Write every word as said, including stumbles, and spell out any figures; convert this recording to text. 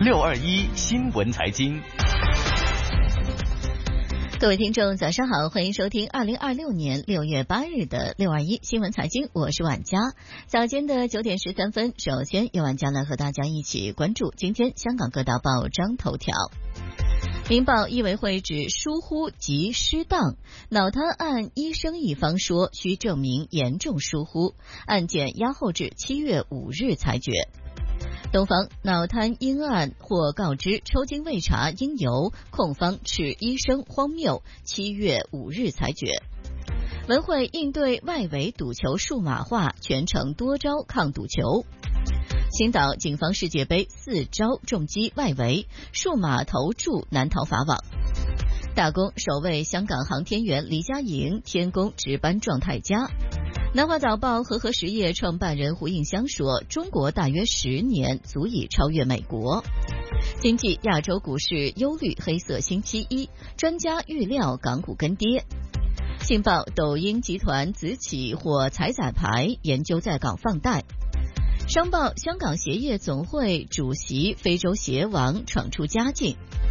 六二一新闻财经。 各位听众早上好，欢迎收听二零二六年六月八日的六二一新闻财经，我是婉佳。早间的九点十三分，首先由婉佳来和大家一起关注今天香港各大报章头条。明报医委会指疏忽及失当，脑瘫案医生一方说需证明严重疏忽，案件押后至七月五日裁决。东方脑瘫婴案或告知抽筋未查应由，控方斥医生荒谬，七月五日裁决。文汇应对外围赌球数码化，全程多招抗赌球。青岛警方世界杯四招重击外围，数码投注难逃法网。大公首位香港航天员黎佳莹天宫值班状态佳。南华早报和合实业创办人胡应湘说，中国大约十年足以超越美国。经济亚洲股市忧虑黑色星期一，专家预料港股跟跌。信报抖音集团子企或财仔牌研究在港放贷。商报香港鞋业总会主席非洲鞋王闯出佳境。